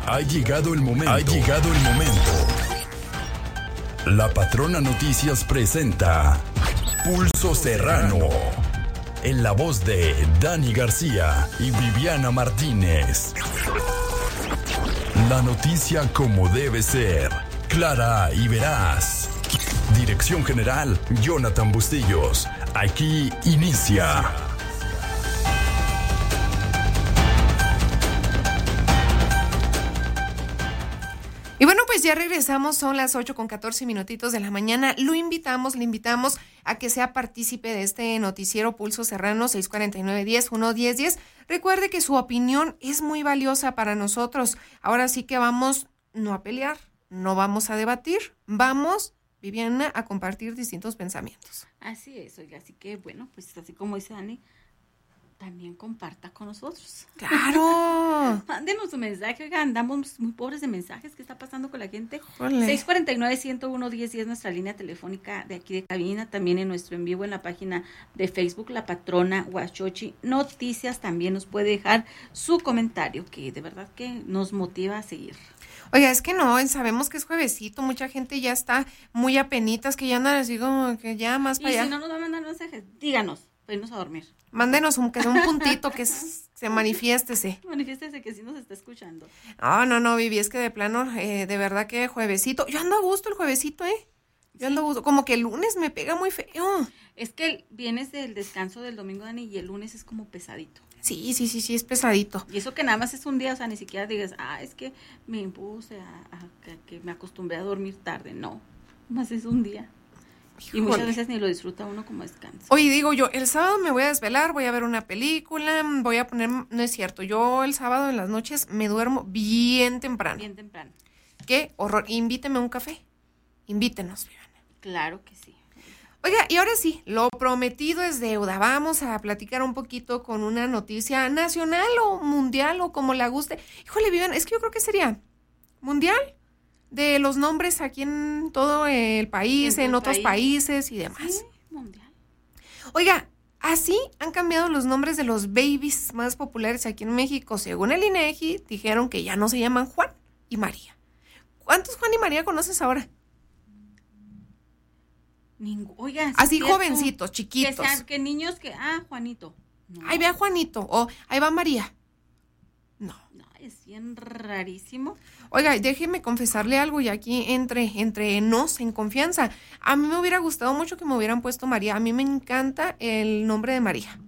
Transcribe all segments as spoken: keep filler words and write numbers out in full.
Ha llegado el momento. Ha llegado el momento. La Patrona Noticias presenta Pulso Serrano. En la voz de Dani García y Viviana Martínez. La noticia como debe ser. Clara y veraz. Dirección General, Jonathan Bustillos. Aquí inicia. Y bueno, pues ya regresamos, son las ocho con catorce minutitos de la mañana. Lo invitamos, le invitamos a que sea partícipe de este noticiero Pulso Serrano seis cuatro nueve, diez, uno, diez, diez. Recuerde que su opinión es muy valiosa para nosotros. Ahora sí que vamos no a pelear, no vamos a debatir, vamos, Viviana, a compartir distintos pensamientos. Así es, oiga, así que bueno, pues así como dice Dani, también comparta con nosotros. ¡Claro! Mándenos un mensaje, oiga, andamos muy pobres de mensajes. ¿Qué está pasando con la gente? Ole. seis cuatro nueve, uno uno, diez, diez, nuestra línea telefónica de aquí de cabina, también en nuestro en vivo en la página de Facebook, La Patrona Huachochi Noticias. También nos puede dejar su comentario, que de verdad que nos motiva a seguir. Oiga, es que no, sabemos que es juevesito, mucha gente ya está muy apenitas, que ya andan así como que ya más para allá. Y si no nos va a mandar mensajes, díganos, para irnos a dormir. Mándenos un, que sea un puntito, que se manifiéstese. Manifiéstese que sí nos está escuchando. No, no, no, Vivi, es que de plano, eh, de verdad que juevesito. Yo ando a gusto el juevesito, ¿eh? Yo sí. ando a gusto. Como que el lunes me pega muy feo. Es que vienes del descanso del domingo, Dani, y el lunes es como pesadito. Sí, sí, sí, sí, es pesadito. Y eso que nada más es un día, o sea, ni siquiera digas, ah, es que me impuse a, a, a que me acostumbré a dormir tarde. No, más es un día. Y muchas veces ni lo disfruta uno como descanso. Oye, digo yo, el sábado me voy a desvelar, voy a ver una película, voy a poner, no es cierto, yo el sábado en las noches me duermo bien temprano. Bien temprano. Qué horror, invíteme a un café, invítenos, Viviana. Claro que sí. Oiga, y ahora sí, lo prometido es deuda, vamos a platicar un poquito con una noticia nacional o mundial o como la guste. Híjole, Viviana, es que yo creo que sería mundial. De los nombres aquí en todo el país, en, en otros país. países y demás. Sí, mundial. Oiga, así han cambiado los nombres de los babies más populares aquí en México. Según el INEGI, dijeron que ya no se llaman Juan y María. ¿Cuántos Juan y María conoces ahora? Ningún. Oiga, así cierto, jovencitos, chiquitos. Que sean, que niños que, ah, Juanito. No. Ahí ve a Juanito, o ahí va María. No. No, es bien rarísimo. Oiga, déjeme confesarle algo y aquí entre, entre nos en confianza. A mí me hubiera gustado mucho que me hubieran puesto María. A mí me encanta el nombre de María.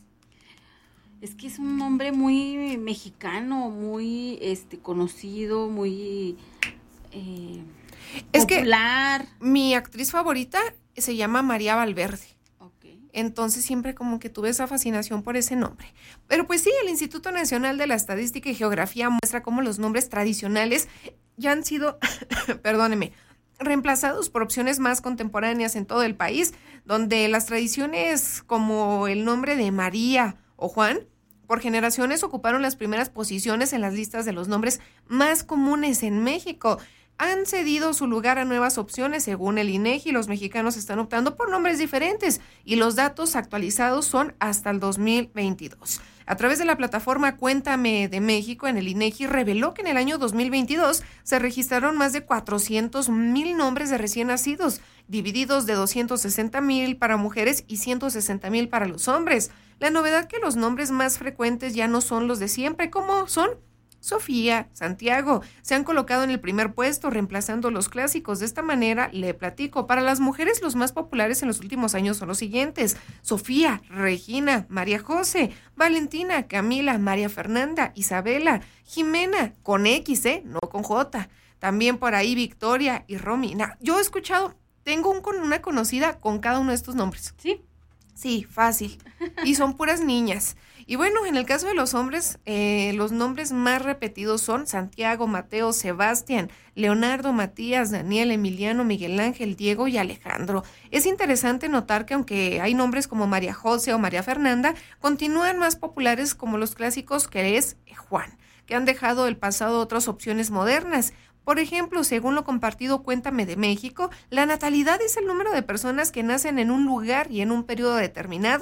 Es que es un nombre muy mexicano, muy este conocido, muy eh, es popular. Que mi actriz favorita se llama María Valverde. Entonces siempre como que tuve esa fascinación por ese nombre. Pero pues sí, el Instituto Nacional de la Estadística y Geografía muestra cómo los nombres tradicionales ya han sido, perdóneme, reemplazados por opciones más contemporáneas en todo el país, donde las tradiciones como el nombre de María o Juan, por generaciones ocuparon las primeras posiciones en las listas de los nombres más comunes en México. Han cedido su lugar a nuevas opciones. Según el INEGI, los mexicanos están optando por nombres diferentes y los datos actualizados son hasta el dos mil veintidós. A través de la plataforma Cuéntame de México, en el INEGI reveló que en el año dos mil veintidós se registraron más de cuatrocientos mil nombres de recién nacidos, divididos de doscientos sesenta mil para mujeres y ciento sesenta mil para los hombres. La novedad que los nombres más frecuentes ya no son los de siempre, como son Sofía, Santiago, se han colocado en el primer puesto, reemplazando los clásicos. De esta manera, le platico, para las mujeres los más populares en los últimos años son los siguientes: Sofía, Regina, María José, Valentina, Camila, María Fernanda, Isabela, Jimena, con X, ¿eh? No con J. También por ahí Victoria y Romina. Yo he escuchado, tengo un, una conocida con cada uno de estos nombres. ¿Sí? Sí, fácil. Y son puras niñas. Y bueno, en el caso de los hombres, eh, los nombres más repetidos son Santiago, Mateo, Sebastián, Leonardo, Matías, Daniel, Emiliano, Miguel Ángel, Diego y Alejandro. Es interesante notar que aunque hay nombres como María José o María Fernanda, continúan más populares como los clásicos, que es Juan, que han dejado del pasado otras opciones modernas. Por ejemplo, según lo compartido Cuéntame de México, la natalidad es el número de personas que nacen en un lugar y en un periodo determinado,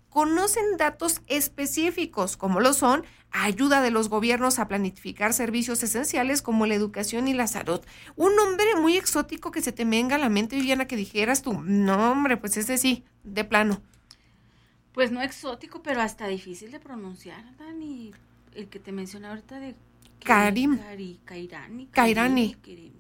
conocen datos específicos, como lo son ayuda de los gobiernos a planificar servicios esenciales como la educación y la salud. Un nombre muy exótico que se te venga a la mente, Viviana, que dijeras tú, no, hombre, pues ese sí, de plano. Pues no exótico, pero hasta difícil de pronunciar, Dani. El que te mencioné ahorita de... Karim. Cari, Kairani. Kairani.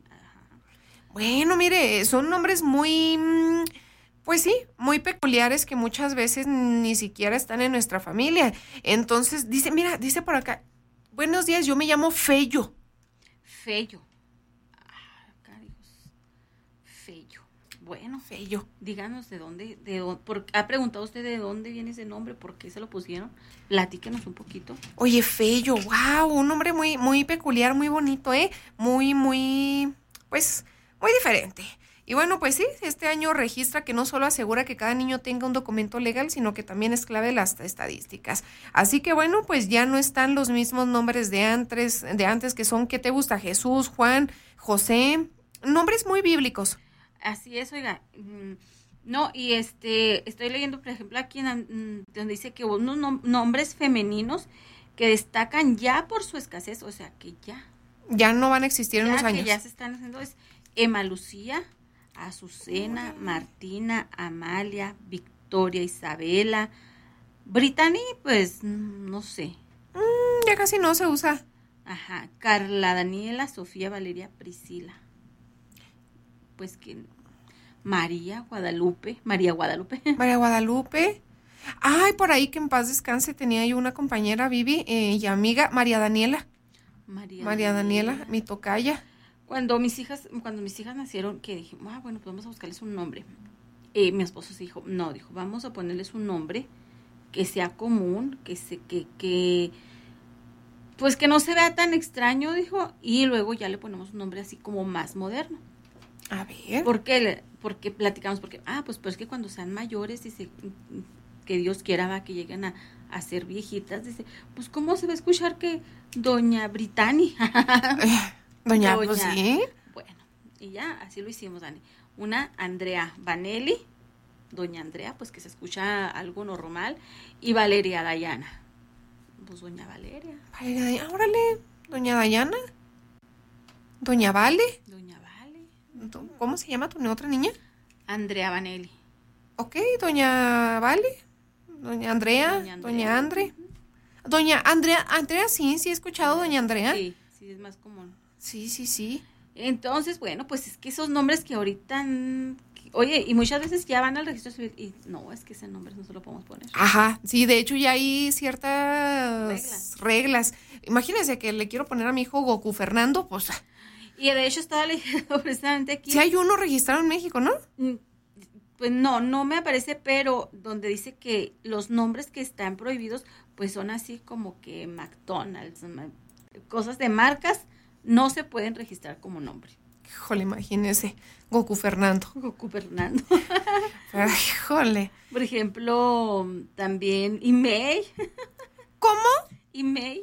Bueno, mire, son nombres muy... Pues sí, muy peculiares que muchas veces ni siquiera están en nuestra familia. Entonces, dice, mira, dice por acá, buenos días, yo me llamo Feyo. Feyo. Ah, carajos. Feyo. Bueno, Feyo. Díganos de dónde, de dónde, por, ha preguntado usted de dónde viene ese nombre, por qué se lo pusieron. Platíquenos un poquito. Oye, Feyo, wow, un nombre muy, muy peculiar, muy bonito, ¿eh? Muy, muy, pues, muy diferente. Y bueno, pues sí, este año registra que no solo asegura que cada niño tenga un documento legal, sino que también es clave las estadísticas. Así que bueno, pues ya no están los mismos nombres de antes, de antes que son, ¿qué te gusta? Jesús, Juan, José, nombres muy bíblicos. Así es, oiga. No, y este, estoy leyendo, por ejemplo, aquí en, donde dice que unos nom- nombres femeninos que destacan ya por su escasez, o sea, que ya. Ya no van a existir en unos años. Ya se están haciendo, es Emma Lucía, Azucena, Martina, Amalia, Victoria, Isabela, Brittany, pues, no sé. Mm, ya casi no se usa. Ajá, Carla, Daniela, Sofía, Valeria, Priscila. Pues que María Guadalupe, María Guadalupe. María Guadalupe. Ay, por ahí que en paz descanse tenía yo una compañera, Vivi, eh, y amiga, María Daniela. María, María Daniela, Daniela, mi tocaya. Cuando mis hijas, cuando mis hijas nacieron, que dije, ah, bueno, pues vamos a buscarles un nombre. Eh, mi esposo se dijo, no, dijo, vamos a ponerles un nombre que sea común, que se, que, que, pues que no se vea tan extraño, dijo, y luego ya le ponemos un nombre así como más moderno. A ver. ¿Por qué? Porque platicamos, porque, ah, pues, pues es que cuando sean mayores, dice, que Dios quiera va, que lleguen a, a ser viejitas, dice, pues ¿cómo se va a escuchar que doña Brittany? Doña, Doña, pues sí. Bueno, y ya, así lo hicimos, Dani. Una, Andrea Vanelli, doña Andrea, pues que se escucha algo normal, y Valeria Dayana. Pues doña Valeria. Valeria Dayana, órale, doña Dayana. Doña Vale. Doña Vale. ¿Cómo se llama tu otra niña? Andrea Vanelli. Ok, doña Vale. Doña Andrea. Doña, Andrea. Doña Andre. Doña Andrea, Andrea, sí, sí he escuchado doña Andrea. Sí, sí, es más común. Sí, sí, sí. Entonces, bueno, pues es que esos nombres que ahorita, oye, y muchas veces ya van al registro civil y no, es que ese nombre no se lo podemos poner. Ajá, sí, de hecho ya hay ciertas reglas. reglas. Imagínense que le quiero poner a mi hijo Goku Fernando, pues... Y de hecho estaba leyendo precisamente aquí. Sí hay uno registrado en México, ¿no? Pues no, no me aparece, pero donde dice que los nombres que están prohibidos, pues son así como que McDonald's, cosas de marcas, no se pueden registrar como nombre. Híjole, imagínese, Goku Fernando. Goku Fernando. Ay, híjole. Por ejemplo, también Imei. ¿Cómo? Imei.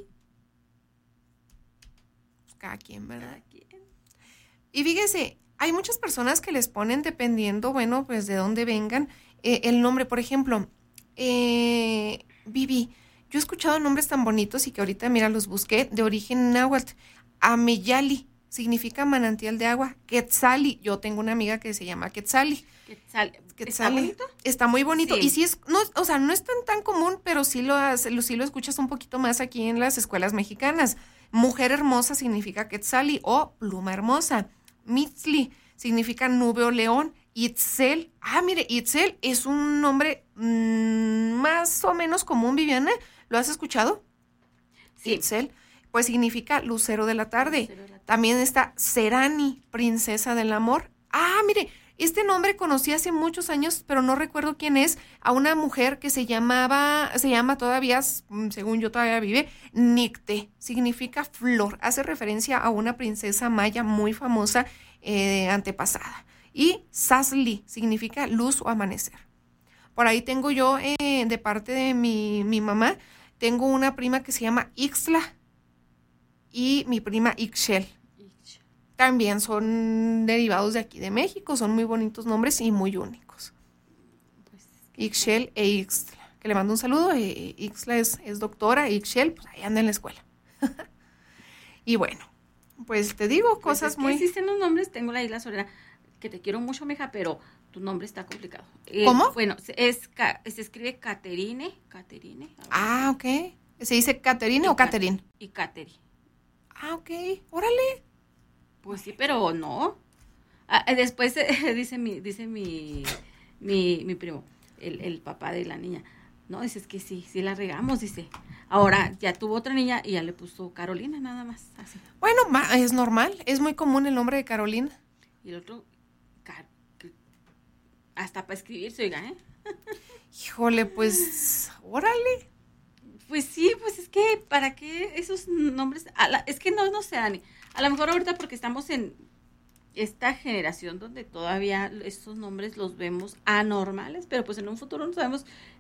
Cada quien, ¿verdad? Cada quien. Y fíjese, hay muchas personas que les ponen, dependiendo, bueno, pues de dónde vengan, eh, el nombre. Por ejemplo, eh, Vivi, yo he escuchado nombres tan bonitos y que ahorita, mira, los busqué, de origen náhuatl. Ameyali significa manantial de agua. Quetzali, yo tengo una amiga que se llama Quetzali. Quetzali. Quetzali. ¿Está bonito? Está muy bonito. Sí. Y sí es, no, o sea, no es tan tan común, pero sí lo, lo, sí lo escuchas un poquito más aquí en las escuelas mexicanas. Mujer hermosa significa Quetzali o pluma hermosa. Mitzli significa nube o león. Itzel, ah, mire, Itzel es un nombre mmm, más o menos común, Viviana. ¿Lo has escuchado? Sí. Itzel, pues significa lucero de la tarde. Lucero de la tarde. También está Serani, princesa del amor. Ah, mire, este nombre conocí hace muchos años, pero no recuerdo quién es, a una mujer que se llamaba, se llama todavía, según yo todavía vive, Nicte, significa flor, hace referencia a una princesa maya muy famosa eh, antepasada. Y Sasli, significa luz o amanecer. Por ahí tengo yo, eh, de parte de mi, mi mamá, tengo una prima que se llama Ixtla y mi prima Ixchel. También son derivados de aquí de México, son muy bonitos nombres y muy únicos. Pues, Ixchel e Ixtla, que le mando un saludo. Eh, Ixla es, es doctora, Ixchel, pues ahí anda en la escuela. Y bueno, pues te digo pues cosas es que muy... existen los nombres, tengo la isla Solera, que te quiero mucho, mija, pero tu nombre está complicado. Eh, ¿Cómo? Bueno, es, se escribe Caterine, Caterine. Ah, ok. ¿Se dice Caterine o Caterin? Y Cateri. Ah, ok, órale. Pues sí, pero no. Ah, después eh, dice mi dice mi, mi, mi primo, el, el papá de la niña. No, dice, es que sí, sí la regamos, dice. Ahora ya tuvo otra niña y ya le puso Carolina, nada más, así. Bueno, es normal, es muy común el nombre de Carolina. Y el otro, car, hasta para escribirse, oiga, ¿eh? Híjole, pues, órale. Pues sí, pues es que, ¿para qué esos nombres? A la, es que no, no sé, Dani. A lo mejor ahorita porque estamos en esta generación donde todavía estos nombres los vemos anormales, pero pues en un futuro no sabemos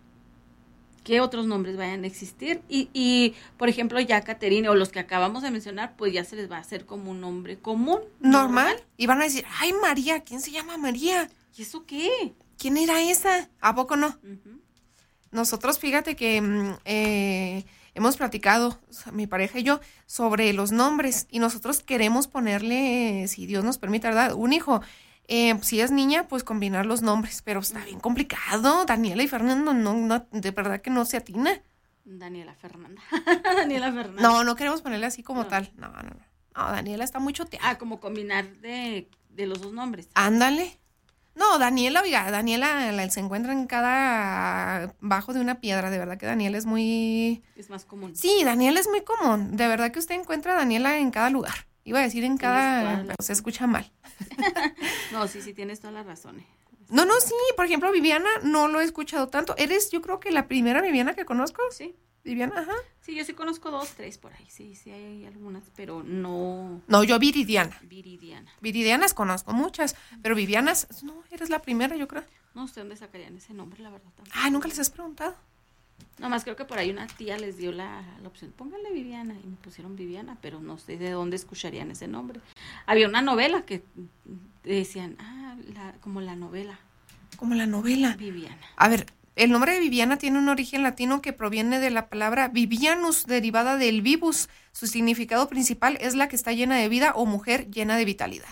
qué otros nombres vayan a existir. Y, y por ejemplo, ya Caterine o los que acabamos de mencionar, pues ya se les va a hacer como un nombre común. ¿Normal? normal. Y van a decir, ay, María, ¿quién se llama María? ¿Y eso qué? ¿Quién era esa? ¿A poco no? Uh-huh. Nosotros, fíjate que eh, hemos platicado, o sea, mi pareja y yo, sobre los nombres. Y nosotros queremos ponerle, eh, si Dios nos permite, ¿verdad?, un hijo. Eh, si es niña, pues combinar los nombres, pero está bien complicado. Daniela y Fernando, no, no, de verdad que no se atina. Daniela Fernanda. Daniela Fernanda. No, no queremos ponerle así como no. tal. No, no, no. No, Daniela está muy choteada. Ah, como combinar de, de los dos nombres. Ándale. No, Daniela, oiga, Daniela la, se encuentra en cada bajo de una piedra. De verdad que Daniela es muy... Es más común. Sí, Daniela es muy común. De verdad que usted encuentra a Daniela en cada lugar. Iba a decir en cada... Pero se escucha mal. No, sí, sí, tienes toda la razón. Eh. No, no, sí. Por ejemplo, Viviana no lo he escuchado tanto. Eres, yo creo que la primera Viviana que conozco. Sí. Viviana, ajá. Sí, yo sí conozco dos, tres por ahí. Sí, sí hay algunas, pero no... No, yo Viridiana. Viridiana. Viridianas conozco muchas, pero Vivianas, no, eres la primera, yo creo. No sé dónde sacarían ese nombre, la verdad. Tampoco. Ah, ¿nunca les has preguntado? Nomás creo que por ahí una tía les dio la, la opción, pónganle Viviana, y me pusieron Viviana, pero no sé de dónde escucharían ese nombre. Había una novela que decían, ah, la, como la novela. Como la novela. Viviana. A ver, el nombre de Viviana tiene un origen latino que proviene de la palabra vivianus, derivada del vivus. Su significado principal es la que está llena de vida o mujer llena de vitalidad.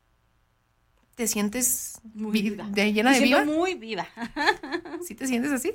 ¿Te sientes muy vi- viva? De, llena Me de siento vida? muy viva. ¿Sí te sientes así?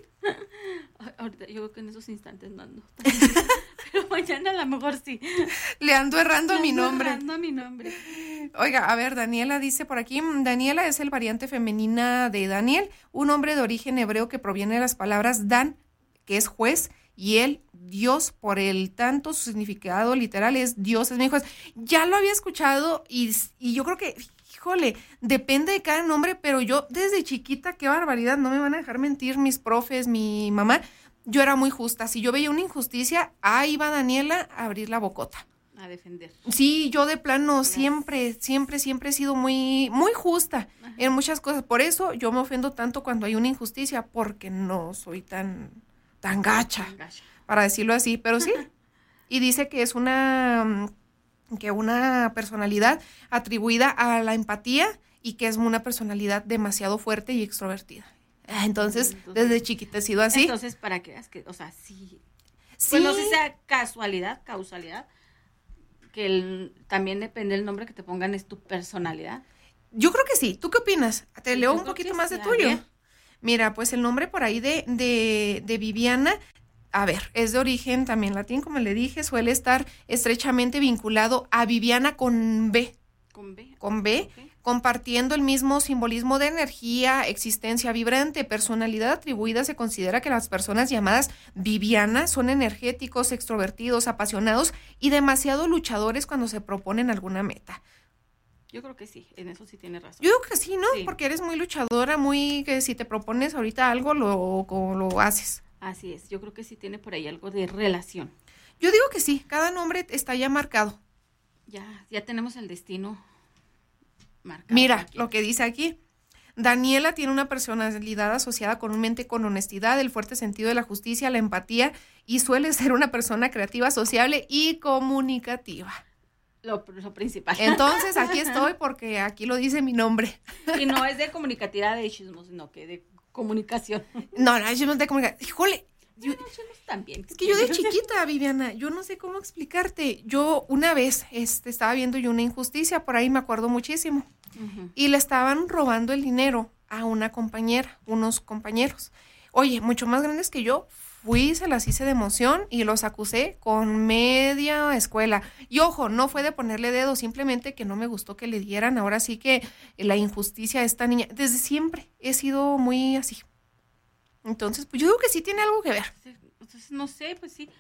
Ahorita yo creo que en esos instantes no ando. Pero mañana a lo mejor sí. Le ando errando a Le mi ando nombre. errando a mi nombre. Oiga, a ver, Daniela dice por aquí, Daniela es el variante femenina de Daniel, un nombre de origen hebreo que proviene de las palabras Dan, que es juez, y él, Dios, por el tanto su significado literal es Dios es mi juez. Ya lo había escuchado y, y yo creo que, híjole, depende de cada nombre, pero yo desde chiquita, qué barbaridad, no me van a dejar mentir mis profes, mi mamá, yo era muy justa. Si yo veía una injusticia, ahí va Daniela a abrir la bocota. A defender. Sí, yo de plano siempre, siempre, siempre he sido muy, muy justa Ajá. en muchas cosas. Por eso yo me ofendo tanto cuando hay una injusticia, porque no soy tan, tan gacha, tan gacha. para decirlo así, pero sí. Y dice que es una, que una personalidad atribuida a la empatía y que es una personalidad demasiado fuerte y extrovertida. Entonces, entonces desde chiquita he sido así. Entonces, para que veas que, o sea, sí. sí. Pues no sé si sea casualidad, causalidad. Que el, también depende del nombre que te pongan, es tu personalidad. Yo creo que sí. ¿Tú qué opinas? Te leo un poquito más de tuyo. Bien. Mira, pues el nombre por ahí de, de, de Viviana, a ver, es de origen también latín, como le dije, suele estar estrechamente vinculado a Viviana con B. Con B. Con B, okay. Compartiendo el mismo simbolismo de energía, existencia vibrante, personalidad atribuida. Se considera que las personas llamadas Viviana son energéticos, extrovertidos, apasionados y demasiado luchadores cuando se proponen alguna meta. Yo creo que sí, en eso sí tiene razón. Yo creo que sí, ¿no? Sí. Porque eres muy luchadora, muy que si te propones ahorita algo, lo, lo haces. Así es, yo creo que sí tiene por ahí algo de relación. Yo digo que sí, cada nombre está ya marcado. Ya, ya tenemos el destino marcado. Mira lo que dice aquí. Daniela tiene una personalidad asociada comúnmente con honestidad, el fuerte sentido de la justicia, la empatía y suele ser una persona creativa, sociable y comunicativa. Lo, lo principal. Entonces aquí estoy porque aquí lo dice mi nombre. Y no es de comunicativa de chismos, sino que de comunicación. No, no, chismos de comunicación. Híjole, yo, también. Es que yo de chiquita, Viviana, yo no sé cómo explicarte. Yo una vez este, estaba viendo yo una injusticia, por ahí me acuerdo muchísimo, uh-huh. y le estaban robando el dinero a una compañera, unos compañeros. Oye, mucho más grandes que yo, fui, se las hice de emoción y los acusé con media escuela. Y ojo, no fue de ponerle dedo, simplemente que no me gustó que le dieran. Ahora sí que la injusticia a esta niña, desde siempre he sido muy así. Entonces, pues yo digo que sí tiene algo que ver. Entonces, no sé, pues sí.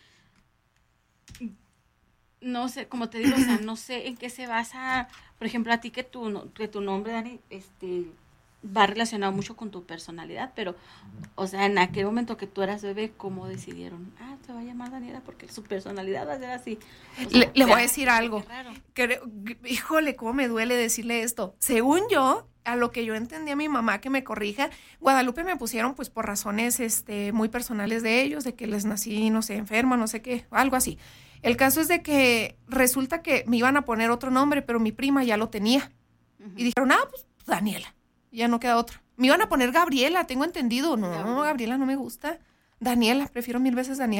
No sé, como te digo, o sea, no sé en qué se basa, por ejemplo, a ti que tu, que tu nombre, Dani, este... va relacionado mucho con tu personalidad, pero, o sea, en aquel momento que tú eras bebé, ¿cómo decidieron? Ah, te va a llamar Daniela porque su personalidad va a ser así. O sea, le, le voy a decir algo. Creo, híjole, cómo me duele decirle esto. Según yo, a lo que yo entendí a mi mamá que me corrija, Guadalupe me pusieron pues por razones este, muy personales de ellos, de que les nací, no sé, enferma, no sé qué, algo así. El caso es de que resulta que me iban a poner otro nombre, pero mi prima ya lo tenía. Uh-huh. Y dijeron, ah, pues Daniela. Ya no queda otra. Me iban a poner Gabriela, tengo entendido. No, Gabriela no me gusta. Daniela, prefiero mil veces Daniela.